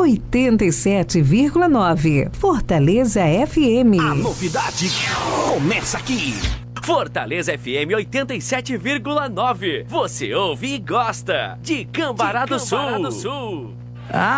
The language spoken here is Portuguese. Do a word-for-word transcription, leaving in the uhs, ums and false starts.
oitenta e sete vírgula nove. Fortaleza F M. A novidade começa aqui. Fortaleza F M oitenta e sete vírgula nove. Você ouve e gosta de Cambará do Sul. Ah,